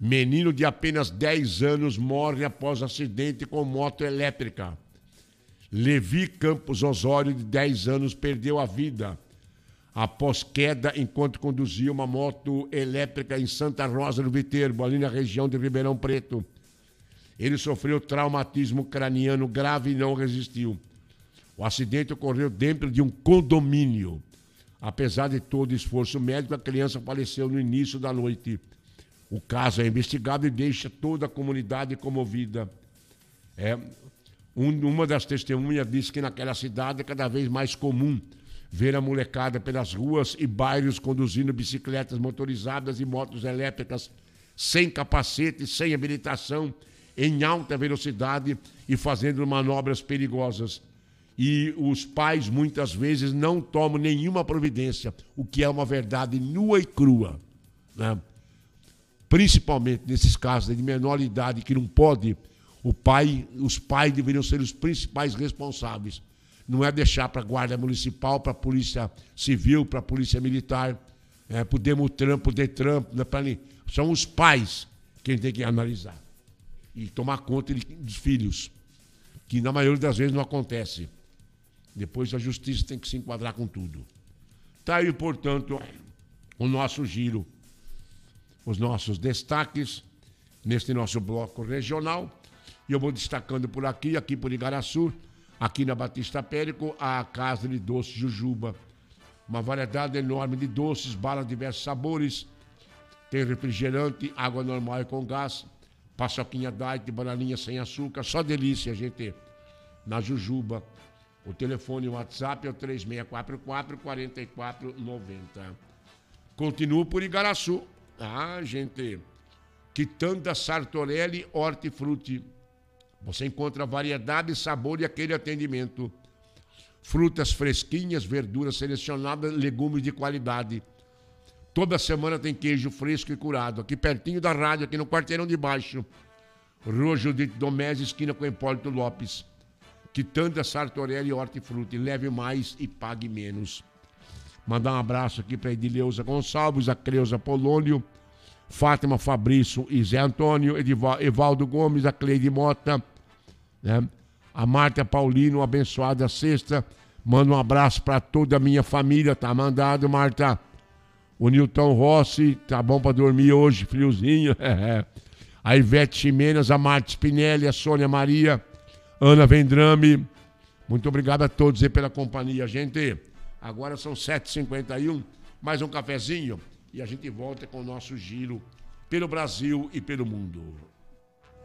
Menino de apenas 10 anos morre após acidente com moto elétrica. Levi Campos Osório, de 10 anos, perdeu a vida após queda enquanto conduzia uma moto elétrica em Santa Rosa do Viterbo, ali na região de Ribeirão Preto. Ele sofreu traumatismo craniano grave e não resistiu. O acidente ocorreu dentro de um condomínio. Apesar de todo o esforço médico, a criança faleceu no início da noite. O caso é investigado e deixa toda a comunidade comovida. Uma das testemunhas disse que naquela cidade é cada vez mais comum ver a molecada pelas ruas e bairros conduzindo bicicletas motorizadas e motos elétricas sem capacete, sem habilitação, em alta velocidade e fazendo manobras perigosas. E os pais muitas vezes não tomam nenhuma providência, o que é uma verdade nua e crua, né? Principalmente nesses casos de menor idade que não pode, os pais deveriam ser os principais responsáveis. Não é deixar para a Guarda Municipal, para a Polícia Civil, para a Polícia Militar, para o Demutran, para o Detran. São os pais quem tem que analisar e tomar conta dos filhos, que na maioria das vezes não acontece. Depois a justiça tem que se enquadrar com tudo. Está aí, portanto, o nosso giro, os nossos destaques neste nosso bloco regional. E eu vou destacando por aqui por Igaraçu, aqui na Batista Périco, a Casa de Doces Jujuba. Uma variedade enorme de doces, balas de diversos sabores. Tem refrigerante, água normal e com gás, paçoquinha diet, bananinha sem açúcar. Só delícia, gente, na Jujuba. O telefone e o WhatsApp é o 3644-4490. Continuo por Igaraçu. Gente, Quitanda Sartorelli Hortifruti. Você encontra variedade, sabor e aquele atendimento. Frutas fresquinhas, verduras selecionadas, legumes de qualidade. Toda semana tem queijo fresco e curado. Aqui pertinho da rádio, aqui no quarteirão de baixo. Rua Judite Domés, esquina com Hipólito Lopes. Quitanda Sartorelli Hortifruti. Leve mais e pague menos. Mandar um abraço aqui para Edileuza Gonçalves, a Creuza Polônio, Fátima Fabrício e Zé Antônio, Evaldo Gomes, a Cleide Mota, né? A Marta Paulino, abençoada sexta. Manda um abraço para toda a minha família, tá mandado, Marta. O Nilton Rossi, tá bom para dormir hoje, friozinho. A Ivete Ximenas, a Marta Spinelli, a Sônia Maria, Ana Vendrame. Muito obrigado a todos aí pela companhia, gente. Agora são 7h51, mais um cafezinho e a gente volta com o nosso giro pelo Brasil e pelo mundo.